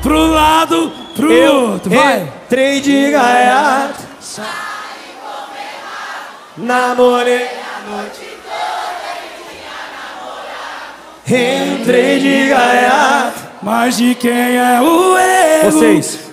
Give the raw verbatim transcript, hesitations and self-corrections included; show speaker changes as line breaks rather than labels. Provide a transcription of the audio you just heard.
pro lado, pro
Eu
outro. Vai!
entrei de gaiato, namorei a noite toda. Entrei de gaiato.
Mas de quem é o erro?
Vocês.